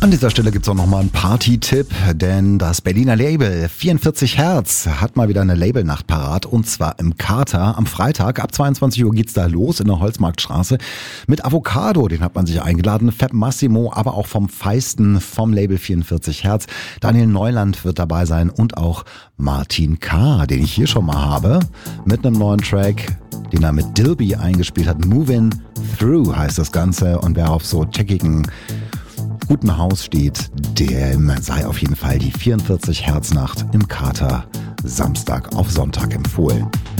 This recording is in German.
An dieser Stelle gibt's auch nochmal einen Party-Tipp, denn das Berliner Label 44 Hertz hat mal wieder eine Labelnacht parat, und zwar im Kater am Freitag. Ab 22 Uhr geht's da los in der Holzmarktstraße mit Avocado, den hat man sich eingeladen, Fab Massimo, aber auch vom Feisten vom Label 44 Hertz. Daniel Neuland wird dabei sein und auch Martin K., den ich hier schon mal habe, mit einem neuen Track, den er mit Dilby eingespielt hat. Movin' Through heißt das Ganze, und wer auf so checkigen guten Haus steht, dem sei auf jeden Fall die 44 Hertz Nacht im Kater Samstag auf Sonntag empfohlen.